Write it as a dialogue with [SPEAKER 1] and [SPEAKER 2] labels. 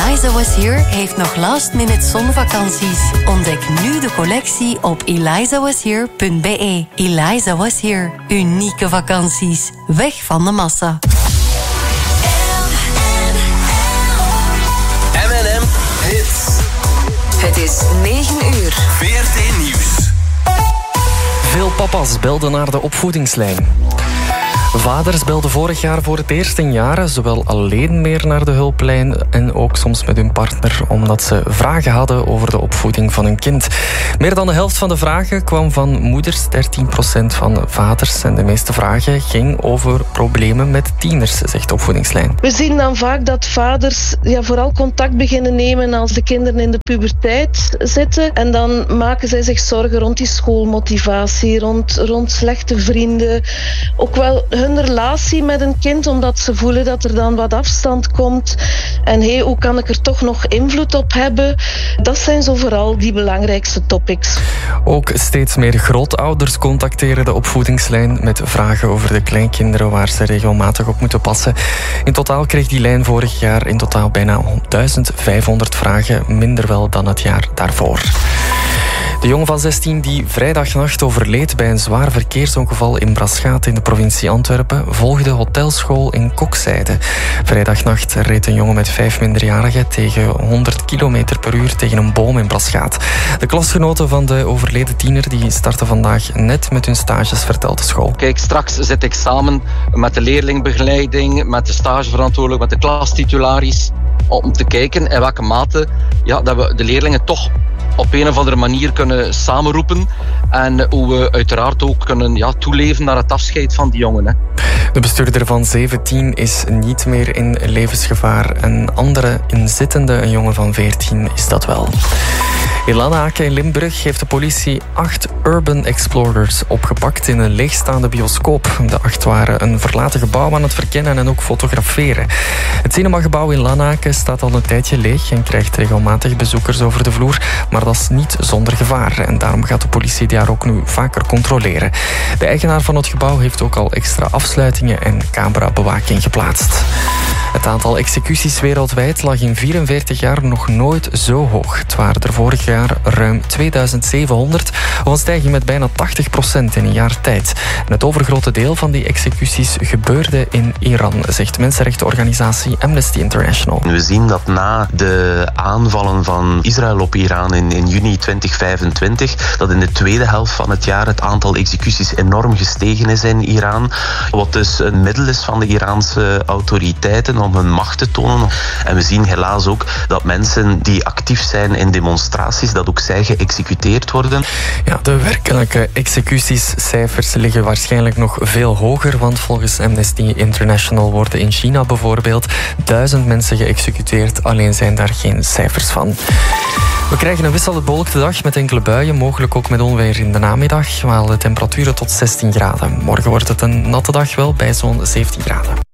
[SPEAKER 1] Eliza Was Here heeft nog last-minute zonvakanties. Ontdek nu de collectie op elizawashere.be. Eliza Was Here. Unieke vakanties. Weg van de massa.
[SPEAKER 2] M&M Hits.
[SPEAKER 3] Het is 9 uur.
[SPEAKER 2] VRT Nieuws.
[SPEAKER 4] Veel papa's belden naar de opvoedingslijn. Vaders belden vorig jaar voor het eerst in jaren zowel alleen meer naar de hulplijn en ook soms met hun partner omdat ze vragen hadden over de opvoeding van hun kind. Meer dan de helft van de vragen kwam van moeders, 13% van vaders. En de meeste vragen ging over problemen met tieners, zegt de opvoedingslijn.
[SPEAKER 5] We zien dan vaak dat vaders vooral contact beginnen nemen als de kinderen in de puberteit zitten. En dan maken zij zich zorgen rond die schoolmotivatie, rond slechte vrienden. Ook wel hun relatie met een kind, omdat ze voelen dat er dan wat afstand komt. En hoe kan ik er toch nog invloed op hebben? Dat zijn zo vooral die belangrijkste topics.
[SPEAKER 4] Ook steeds meer grootouders contacteren de opvoedingslijn met vragen over de kleinkinderen waar ze regelmatig op moeten passen. In totaal kreeg die lijn vorig jaar in totaal bijna 1500 vragen, minder wel dan het jaar daarvoor. De jongen van 16 die vrijdagnacht overleed bij een zwaar verkeersongeval in Braschaat in de provincie Antwerpen volgde hotelschool in Kokzijde. Vrijdagnacht reed een jongen met 5 minderjarigen tegen 100 km per uur tegen een boom in Braschaat. De klasgenoten van de overleden tiener die starten vandaag net met hun stages, vertelt de school.
[SPEAKER 6] Kijk, straks zit ik samen met de leerlingbegeleiding, met de stageverantwoordelijk, met de klastitularis om te kijken in welke mate dat we de leerlingen toch op een of andere manier kunnen samenroepen en hoe we uiteraard ook kunnen toeleven naar het afscheid van die jongen. Hè.
[SPEAKER 4] De bestuurder van 17 is niet meer in levensgevaar. Een andere inzittende, een jongen van 14, is dat wel. In Lanaken in Limburg heeft de politie 8 Urban Explorers opgepakt in een leegstaande bioscoop. De 8 waren een verlaten gebouw aan het verkennen en ook fotograferen. Het cinemagebouw in Lanaken staat al een tijdje leeg en krijgt regelmatig bezoekers over de vloer, maar dat is niet zonder gevaar. En daarom gaat de politie daar ook nu vaker controleren. De eigenaar van het gebouw heeft ook al extra afsluitingen en camerabewaking geplaatst. Het aantal executies wereldwijd lag in 44 jaar nog nooit zo hoog. Het waren er vorig jaar ruim 2700, of een stijging met bijna 80% in een jaar tijd. En het overgrote deel van die executies gebeurde in Iran, zegt mensenrechtenorganisatie Amnesty International.
[SPEAKER 7] We zien dat na de aanvallen van Israël op Iran in juni 2025, dat in de tweede helft van het jaar het aantal executies enorm gestegen is in Iran. Wat dus een middel is van de Iraanse autoriteiten om hun macht te tonen. En we zien helaas ook dat mensen die actief zijn in demonstraties, dat ook zij geëxecuteerd worden.
[SPEAKER 4] Ja, de werkelijke executiescijfers liggen waarschijnlijk nog veel hoger, want volgens Amnesty International worden in China bijvoorbeeld 1000 mensen geëxecuteerd. Alleen zijn daar geen cijfers van. We krijgen een wisselend bewolkte dag met enkele buien, mogelijk ook met onweer in de namiddag, waar de temperaturen tot 16 graden. Morgen wordt het een natte dag wel bij zo'n 17 graden.